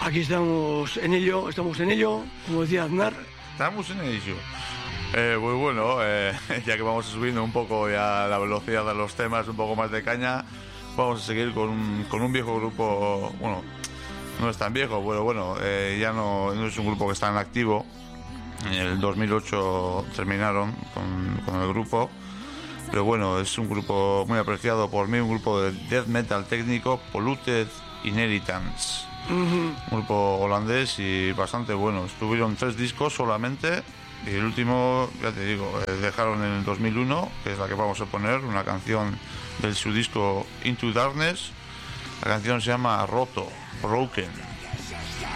Aquí estamos en ello, como decía Aznar. Estamos en ello. Pues bueno, ya que vamos subiendo un poco ya la velocidad de los temas, un poco más de caña, vamos a seguir con un viejo grupo. Bueno, no es tan viejo, pero bueno, ya no es un grupo que está en activo. En el 2008 terminaron con el grupo, pero bueno, es un grupo muy apreciado por mí, un grupo de death metal técnico, Polluted Inheritance. Un grupo holandés y bastante bueno. Tuvieron 3 discos solamente y el último, ya te digo, dejaron en el 2001, que es la que vamos a poner, una canción de su disco Into Darkness. La canción se llama Roto, Broken.